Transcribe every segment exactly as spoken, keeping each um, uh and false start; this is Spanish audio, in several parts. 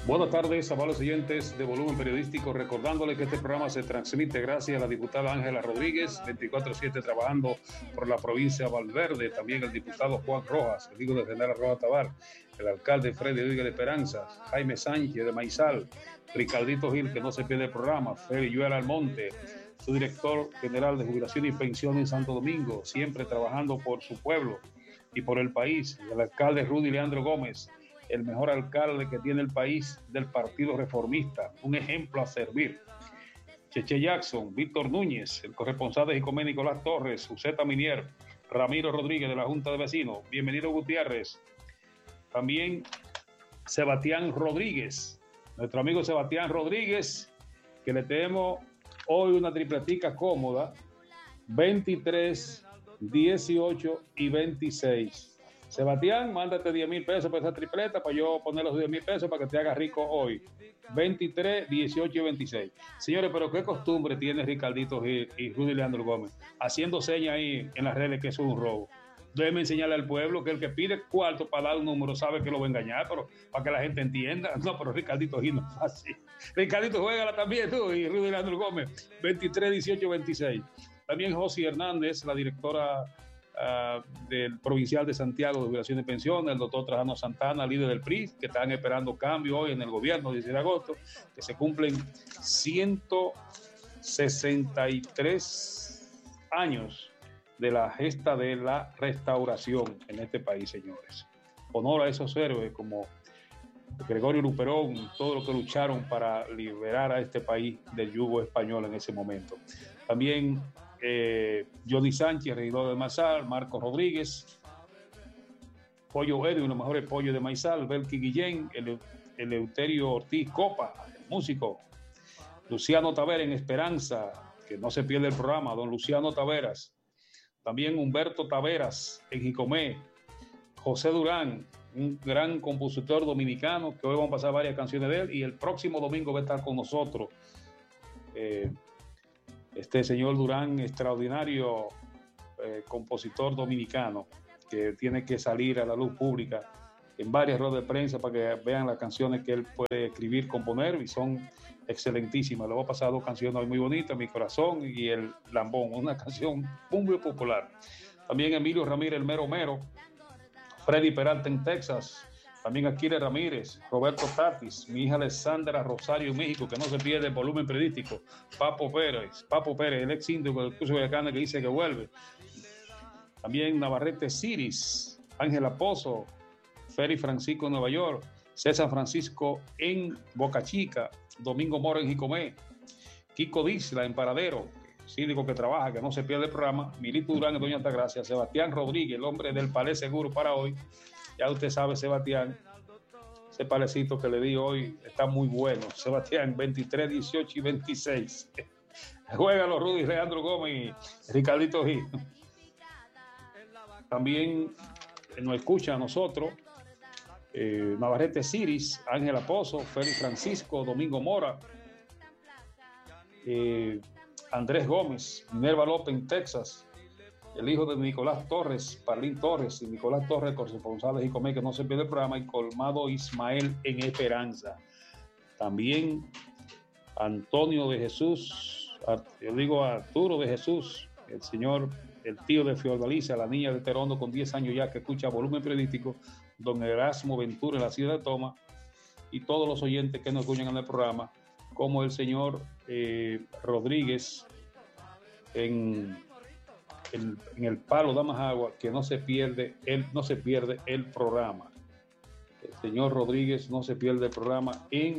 Buenas tardes, amables oyentes de Volumen Periodístico, recordándole que este programa se transmite gracias a la diputada Ángela Rodríguez, veinticuatro siete trabajando por la provincia de Valverde, también el diputado Juan Rojas, el hijo de General Rojas Tabar, el alcalde Freddy Oiga de Esperanza, Jaime Sánchez de Maizal, Ricardito Gil, que no se pierde el programa, Félix Yuel Almonte, su director general de jubilación y pensión en Santo Domingo, siempre trabajando por su pueblo y por el país, el alcalde Rudy Leandro Gómez, el mejor alcalde que tiene el país del Partido Reformista, un ejemplo a servir. Cheche Jackson, Víctor Núñez, el corresponsal de Jicomé Nicolás Torres, Uceta Minier, Ramiro Rodríguez de la Junta de Vecinos, bienvenido Gutiérrez. También Sebastián Rodríguez, nuestro amigo Sebastián Rodríguez, que le tenemos hoy una tripletica cómoda, veintitrés, dieciocho y veintiséis. Sebastián, mándate diez mil pesos por esa tripleta para yo poner los diez mil pesos para que te haga rico hoy. veintitrés, dieciocho y veintiséis. Señores, pero qué costumbre tiene Ricardito Gil y Rudy Leandro Gómez haciendo señas ahí en las redes que eso es un robo. Déjeme enseñarle al pueblo que el que pide cuarto para dar un número sabe que lo va a engañar, pero para que la gente entienda. No, pero Ricardito Gil no es así. Ricardito, juégala también tú y Rudy Leandro Gómez. veintitrés, dieciocho, veintiséis. También José Hernández, la directora Uh, del provincial de Santiago de Jubilación y Pensiones, el doctor Trajano Santana, líder del P R I, que están esperando cambio hoy en el gobierno, dieciséis de agosto, que se cumplen ciento sesenta y tres años de la gesta de la restauración en este país, señores. Honor a esos héroes como Gregorio Luperón, todos los que lucharon para liberar a este país del yugo español en ese momento. También eh, Johnny Sánchez, regidor de Maizal, Marco Rodríguez, Pollo Edwin, los mejores pollos de Maizal, Belki Guillén, el, el Euterio Ortiz Copa, el músico, Luciano Tavera en Esperanza, que no se pierde el programa, don Luciano Taveras, también Humberto Taveras en Jicomé, José Durán, un gran compositor dominicano, que hoy vamos a pasar varias canciones de él, y el próximo domingo va a estar con nosotros. Eh, Este señor Durán, extraordinario eh, compositor dominicano, que tiene que salir a la luz pública en varias ruedas de prensa para que vean las canciones que él puede escribir, componer, y son excelentísimas. Le voy a pasar dos canciones hoy muy bonitas, Mi Corazón y El Lambón, una canción muy popular. También Emilio Ramírez, el Mero Mero, Freddy Peralta en Texas, también Aquiles Ramírez, Roberto Tatis, mi hija Alessandra Rosario en México, que no se pierde el volumen periodístico, Papo Pérez, Papo Pérez, el ex síndico del Curso de Boyacá, que dice que vuelve. También Navarrete Ciris, Ángela Pozo, Feri Francisco en Nueva York, César Francisco en Boca Chica, Domingo Mora en Jicomé, Kiko Disla en Paradero, síndico que trabaja, que no se pierde el programa, Milito Durán en Doña Altagracia, Sebastián Rodríguez, el hombre del Palé Seguro para hoy. Ya usted sabe, Sebastián, ese palecito que le di hoy está muy bueno. Sebastián, veintitrés, dieciocho y veintiséis. Juégalo, Rudy, Leandro Gómez y Ricardito Gil. También nos escucha a nosotros eh, Navarrete Ciris, Ángela Pozo, Félix Francisco, Domingo Mora, eh, Andrés Gómez, Minerva López en Texas, el hijo de Nicolás Torres, Parlín Torres y Nicolás Torres, corresponsal de Jicomé, que no se pierde el programa, y Colmado Ismael en Esperanza. También Antonio de Jesús, yo digo Arturo de Jesús, el señor, el tío de Fiordalicia, la niña de Terondo con diez años ya que escucha volumen periodístico, don Erasmo Ventura en la ciudad de Toma, y todos los oyentes que nos escuchan en el programa, como el señor eh, Rodríguez en... En, en el Palo Damasagua, que no se pierde el, no se pierde el programa. El señor Rodríguez no se pierde el programa en,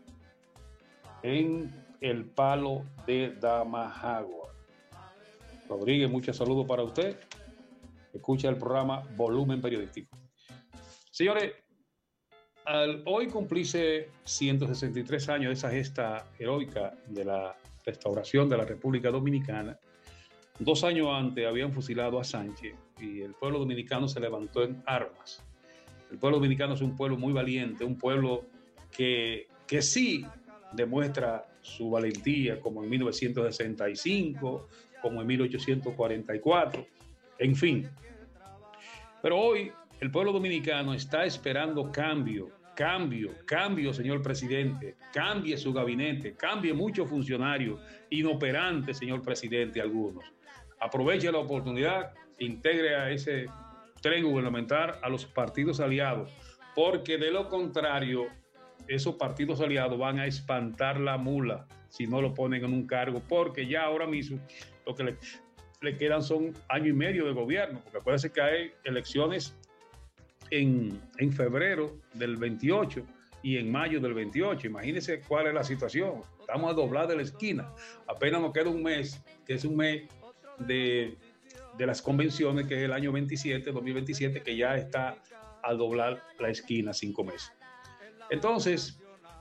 en el Palo de Damasagua. Rodríguez, muchos saludos para usted. Escucha el programa Volumen Periodístico. Señores, al hoy cumplirse ciento sesenta y tres años de esa gesta heroica de la restauración de la República Dominicana, dos años antes habían fusilado a Sánchez y el pueblo dominicano se levantó en armas. El pueblo dominicano es un pueblo muy valiente, un pueblo que, que sí demuestra su valentía, como en mil novecientos sesenta y cinco, como en mil ochocientos cuarenta y cuatro, en fin. Pero hoy el pueblo dominicano está esperando cambio Cambio, cambio, señor presidente, cambie su gabinete, cambie muchos funcionarios inoperantes, señor presidente, algunos. Aproveche la oportunidad, integre a ese tren gubernamental a los partidos aliados, porque de lo contrario, esos partidos aliados van a espantar la mula si no lo ponen en un cargo, porque ya ahora mismo lo que le, le quedan son año y medio de gobierno, porque acuérdense que hay elecciones En, en febrero del veintiocho y en mayo del veintiocho. Imagínense cuál es la situación. Estamos a doblar de la esquina. Apenas nos queda un mes, que es un mes de, de las convenciones, que es el año veintisiete, dos mil veintisiete, que ya está a doblar la esquina, cinco meses. Entonces,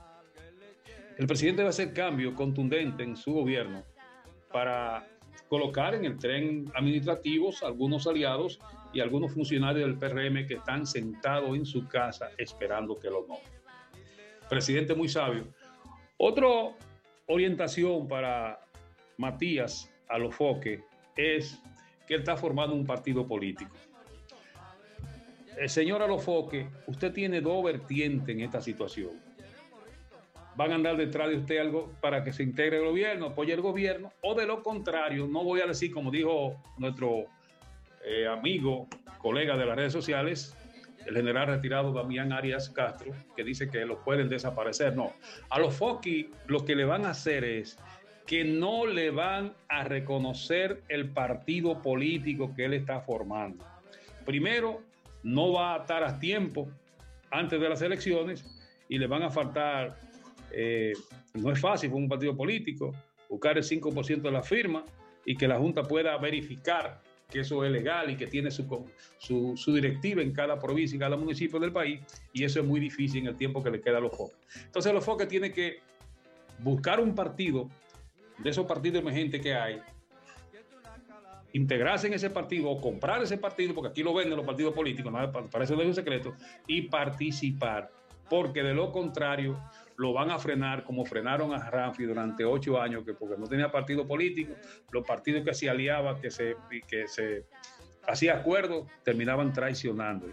el presidente va a hacer cambios contundentes en su gobierno para colocar en el tren administrativos algunos aliados y algunos funcionarios del P R M que están sentados en su casa esperando que lo nombren. Presidente muy sabio. Otra orientación para Matías Alofoque es que él está formando un partido político. El señor Alofoque, usted tiene dos vertientes en esta situación. Van a andar detrás de usted algo para que se integre el gobierno, apoye el gobierno, o de lo contrario, no voy a decir, como dijo nuestro eh, amigo, colega de las redes sociales, el general retirado Damián Arias Castro, que dice que los pueden desaparecer. No, a los Foqui lo que le van a hacer es que no le van a reconocer el partido político que él está formando. Primero, no va a estar a tiempo antes de las elecciones y le van a faltar... Eh, no es fácil con un partido político buscar el cinco por ciento de la firma y que la Junta pueda verificar que eso es legal y que tiene su, su, su directiva en cada provincia y cada municipio del país, y eso es muy difícil en el tiempo que le queda a los Foques. Entonces los Foques tienen que buscar un partido de esos partidos emergentes que hay, integrarse en ese partido o comprar ese partido, porque aquí lo venden los partidos políticos, ¿no? Para eso no es un secreto, y participar, porque de lo contrario lo van a frenar como frenaron a Ramfi durante ocho años, que porque no tenía partido político, los partidos que se aliaban, que se, que se hacía acuerdos, terminaban traicionando.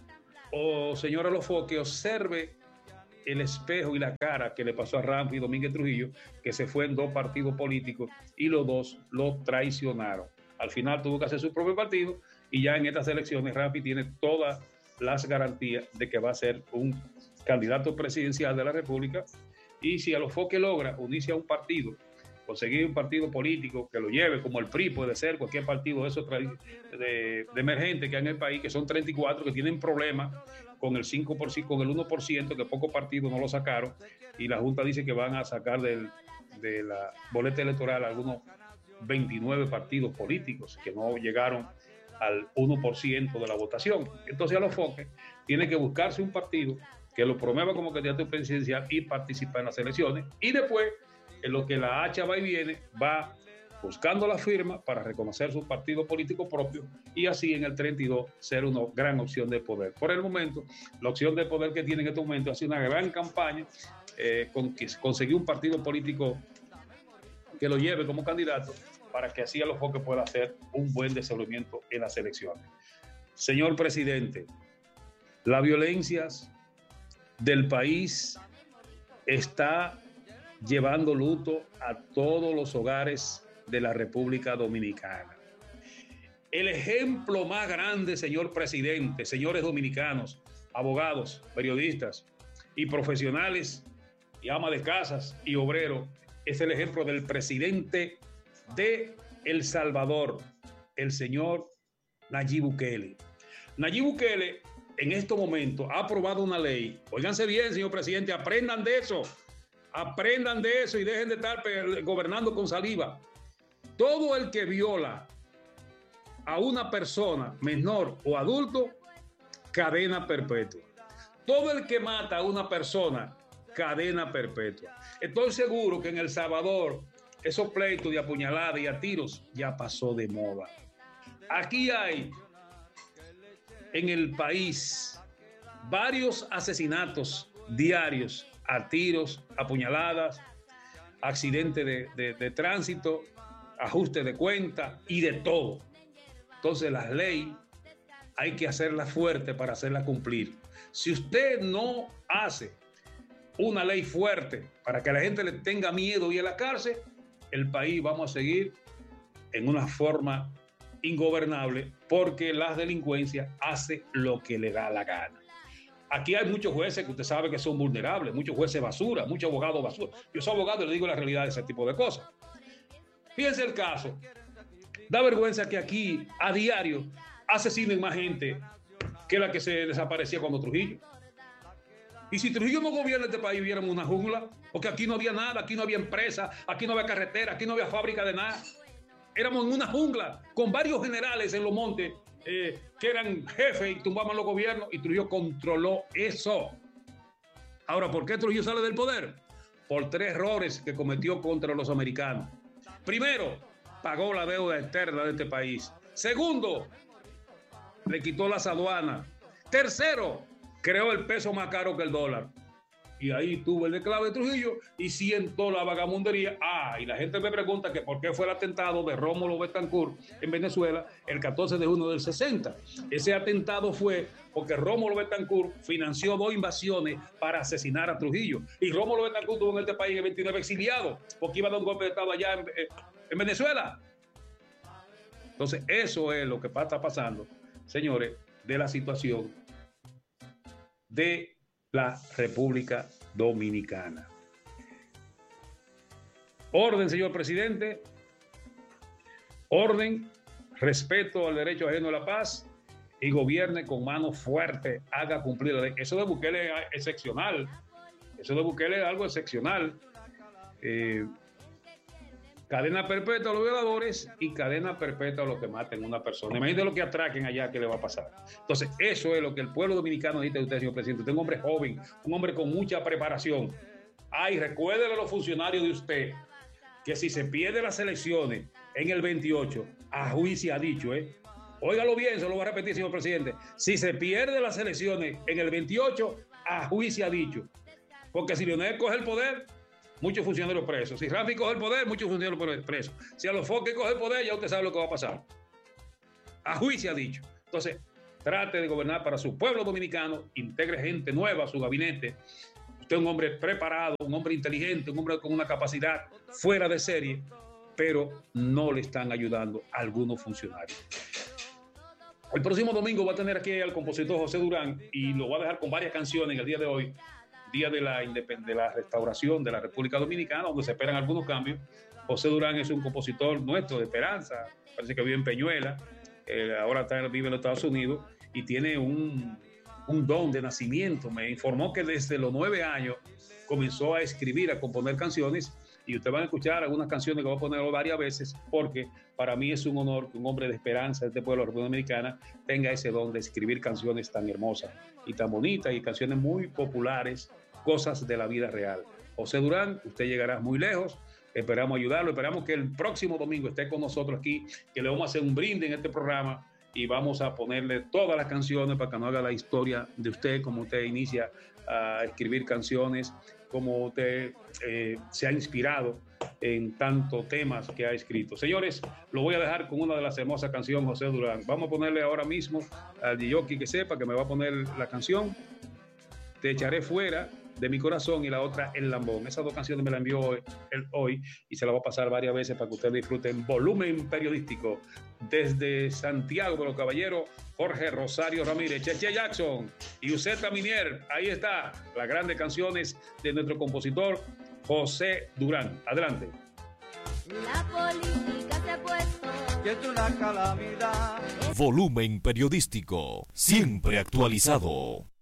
O señora Alofoque, observe el espejo y la cara que le pasó a Ramfi Domínguez Trujillo, que se fue en dos partidos políticos y los dos lo traicionaron. Al final tuvo que hacer su propio partido y ya en estas elecciones Ramfi tiene todas las garantías de que va a ser un candidato presidencial de la República, y si Alofoque logra unirse a un partido, conseguir un partido político que lo lleve, como el P R I, puede ser cualquier partido de esos de, de emergente que hay en el país, que son treinta y cuatro, que tienen problemas con el cinco por ciento, con el uno por ciento, que pocos partidos no lo sacaron, y la Junta dice que van a sacar del, de la boleta electoral algunos veintinueve partidos políticos que no llegaron al uno por ciento de la votación. Entonces Alofoque tiene que buscarse un partido que lo promueva como candidato presidencial y participa en las elecciones, y después, en lo que la hacha va y viene, va buscando la firma para reconocer su partido político propio y así en el treinta y dos ser una gran opción de poder. Por el momento, la opción de poder que tiene en este momento ha sido una gran campaña, eh, con que conseguir un partido político que lo lleve como candidato para que así Alofoque pueda hacer un buen desenvolvimiento en las elecciones. Señor presidente, las violencias del país está llevando luto a todos los hogares de la República Dominicana. El ejemplo más grande, señor presidente, señores dominicanos, abogados, periodistas y profesionales y amas de casas y obreros, es el ejemplo del presidente de El Salvador, el señor Nayib Bukele. Nayib Bukele en estos momentos ha aprobado una ley. Óiganse bien, señor presidente, aprendan de eso, aprendan de eso y dejen de estar gobernando con saliva. Todo el que viola a una persona menor o adulto, cadena perpetua. Todo el que mata a una persona, cadena perpetua. Estoy seguro que en El Salvador esos pleitos de apuñaladas y a tiros ya pasó de moda. Aquí hay en el país varios asesinatos diarios a tiros, apuñaladas, accidentes de, de, de tránsito, ajuste de cuenta y de todo. Entonces las leyes hay que hacerlas fuertes para hacerlas cumplir. Si usted no hace una ley fuerte para que la gente le tenga miedo y a la cárcel, el país vamos a seguir en una forma ingobernable porque la delincuencia hace lo que le da la gana. Aquí hay muchos jueces que usted sabe que son vulnerables, muchos jueces basura, muchos abogados basura. Yo soy abogado y le digo la realidad de ese tipo de cosas. Fíjense el caso. Da vergüenza que aquí a diario asesinen más gente que la que se desaparecía cuando Trujillo. Y si Trujillo no gobierna este país, viéramos una jungla, porque aquí no había nada, aquí no había empresa, aquí no había carretera, aquí no había fábrica de nada. Éramos en una jungla con varios generales en los montes eh, que eran jefes y tumbaban los gobiernos, y Trujillo controló eso. Ahora, ¿por qué Trujillo sale del poder? Por tres errores que cometió contra los americanos. Primero, pagó la deuda externa de este país. Segundo, le quitó las aduanas. Tercero, creó el peso más caro que el dólar. Y ahí tuvo el declave de Trujillo y siento la vagamundería. Ah, y la gente me pregunta que por qué fue el atentado de Rómulo Betancourt en Venezuela el catorce de junio del sesenta. Ese atentado fue porque Rómulo Betancourt financió dos invasiones para asesinar a Trujillo. Y Rómulo Betancourt tuvo en este país el veintinueve exiliado porque iba a dar un golpe de estado allá en, en Venezuela. Entonces, eso es lo que está pasando, señores, de la situación de la República Dominicana. Orden, señor presidente. Orden, respeto al derecho ajeno a la paz y gobierne con mano fuerte, haga cumplir la ley. Eso de Bukele es excepcional. Eso de Bukele es algo excepcional. Eh, cadena perpetua a los violadores y cadena perpetua a los que maten a una persona. Imagínate lo que atraquen allá, ¿qué le va a pasar? Entonces, eso es lo que el pueblo dominicano necesita de usted, señor presidente. Usted es un hombre joven, un hombre con mucha preparación. Ay, recuérdele a los funcionarios de usted que si se pierde las elecciones en el veintiocho, a juicio ha dicho, ¿eh? Óigalo bien, se lo voy a repetir, señor presidente. Si se pierde las elecciones en el veintiocho, a juicio ha dicho. Porque si Leonel coge el poder, muchos funcionarios presos. Si Rafi coge el poder, muchos funcionarios presos. Si a los Foques coge el poder, ya usted sabe lo que va a pasar. A juicio ha dicho. Entonces, trate de gobernar para su pueblo dominicano, integre gente nueva a su gabinete. Usted es un hombre preparado, un hombre inteligente, un hombre con una capacidad fuera de serie, pero no le están ayudando a algunos funcionarios. El próximo domingo va a tener aquí al compositor José Durán y lo va a dejar con varias canciones en el día de hoy, día de la, de la restauración de la República Dominicana, donde se esperan algunos cambios. José Durán es un compositor nuestro de esperanza, parece que vive en Peñuela, eh, ahora está, vive en los Estados Unidos y tiene un, un don de nacimiento. Me informó que desde los nueve años comenzó a escribir, a componer canciones, y ustedes van a escuchar algunas canciones que voy a poner varias veces, porque para mí es un honor que un hombre de esperanza de este pueblo de la República Dominicana tenga ese don de escribir canciones tan hermosas y tan bonitas y canciones muy populares, cosas de la vida real. José Durán, usted llegará muy lejos, esperamos ayudarlo, esperamos que el próximo domingo esté con nosotros aquí, que le vamos a hacer un brinde en este programa y vamos a ponerle todas las canciones para que nos haga la historia de usted, como usted inicia a escribir canciones, como usted eh, se ha inspirado en tantos temas que ha escrito. Señores, lo voy a dejar con una de las hermosas canciones José Durán. Vamos a ponerle ahora mismo al Yoki que sepa que me va a poner la canción Te echaré fuera de mi corazón y la otra El Lambón. Esas dos canciones me las envió hoy, él hoy y se las voy a pasar varias veces para que ustedes disfruten volumen periodístico. Desde Santiago de los Caballeros, Jorge Rosario Ramírez, Cheche Jackson y Uceta Minier. Ahí está, las grandes canciones de nuestro compositor José Durán. Adelante. La política se ha puesto que es una calamidad. Volumen periodístico, siempre actualizado.